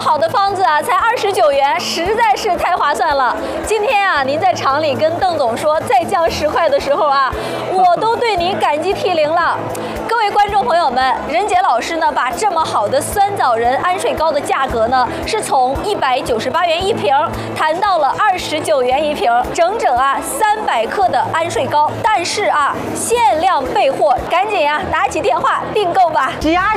好的方子啊，才29元，实在是太划算了。今天啊，您在厂里跟邓总说再降10块的时候啊，我都对您感激涕零了。各位观众朋友们，任杰老师呢，把这么好的酸枣仁安睡膏的价格呢，是从198元一瓶谈到了29元一瓶，整整啊300克的安睡膏。但是啊，限量备货，赶紧啊拿起电话订购吧。 只要